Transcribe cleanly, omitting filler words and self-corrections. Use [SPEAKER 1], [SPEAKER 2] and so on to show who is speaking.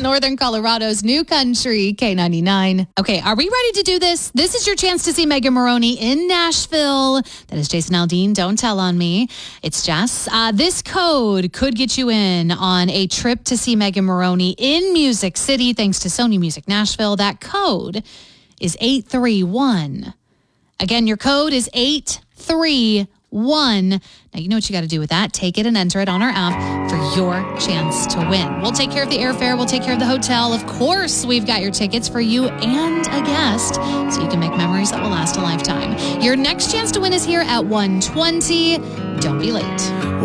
[SPEAKER 1] Northern Colorado's new country, K99. Okay, are we ready to do this? This is your chance to see Megan Moroney in Nashville. That is Jason Aldean. Don't tell on me. It's Jess. This code could get you in on a trip to see Megan Moroney in Music City, thanks to Sony Music Nashville. That code is 831. Again, your code is 831. Now, you know what you got to do with that. Take it and enter it on our app for your chance to win. We'll take care of the airfare. We'll take care of the hotel. Of course, we've got your tickets for you and a guest, so you can make memories that will last a lifetime. Your next chance to win is here at 1:20. Don't be late.